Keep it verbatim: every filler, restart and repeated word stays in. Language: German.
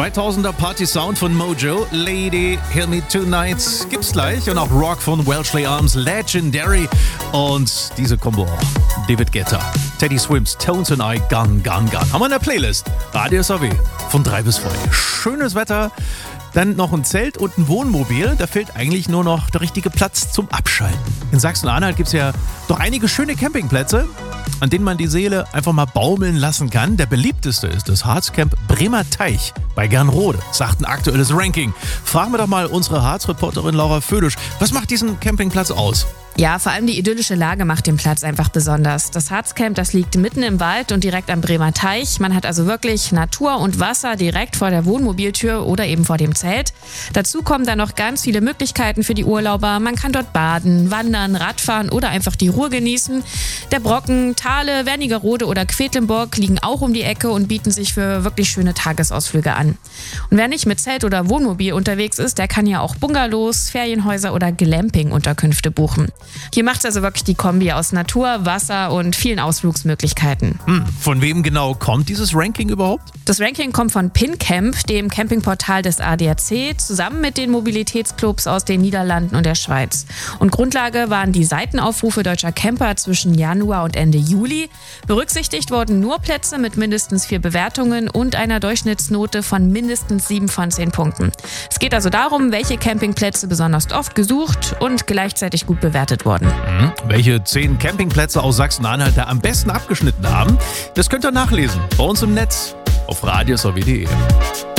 zweitausender Party-Sound von Mojo, Lady, Hear Me Tonight gibt's gleich und auch Rock von Welshly Arms, Legendary und diese Kombo auch, David Guetta, Teddy Swims, Tones and I, Gun, Gun, Gun. Haben wir in der Playlist, Radio S A W, von drei bis zwei. Schönes Wetter, dann noch ein Zelt und ein Wohnmobil, da fehlt eigentlich nur noch der richtige Platz zum Abschalten. In Sachsen-Anhalt gibt's ja doch einige schöne Campingplätze, an denen man die Seele einfach mal baumeln lassen kann. Der beliebteste ist das Harzcamp Bremer Teich bei Gernrode, sagt ein aktuelles Ranking. Fragen wir doch mal unsere Harz-Reporterin Laura Födisch, was macht diesen Campingplatz aus? Ja, vor allem die idyllische Lage macht den Platz einfach besonders. Das Harzcamp, das liegt mitten im Wald und direkt am Bremer Teich. Man hat also wirklich Natur und Wasser direkt vor der Wohnmobiltür oder eben vor dem Zelt. Dazu kommen dann noch ganz viele Möglichkeiten für die Urlauber. Man kann dort baden, wandern, Radfahren oder einfach die Ruhe genießen. Der Brocken, Thale, Wernigerode oder Quedlinburg liegen auch um die Ecke und bieten sich für wirklich schöne Tagesausflüge an. Und wer nicht mit Zelt oder Wohnmobil unterwegs ist, der kann ja auch Bungalows, Ferienhäuser oder Glamping-Unterkünfte buchen. Hier macht es also wirklich die Kombi aus Natur, Wasser und vielen Ausflugsmöglichkeiten. Hm, von wem genau kommt dieses Ranking überhaupt? Das Ranking kommt von PinCamp, dem Campingportal des A D A C, zusammen mit den Mobilitätsclubs aus den Niederlanden und der Schweiz. Und Grundlage waren die Seitenaufrufe deutscher Camper zwischen Januar und Ende Juli. Berücksichtigt wurden nur Plätze mit mindestens vier Bewertungen und einer Durchschnittsnote von mindestens sieben von zehn Punkten. Es geht also darum, welche Campingplätze besonders oft gesucht und gleichzeitig gut bewertet wurden. Mhm. Welche zehn Campingplätze aus Sachsen-Anhalt da am besten abgeschnitten haben, das könnt ihr nachlesen bei uns im Netz auf radio s a w punkt d e.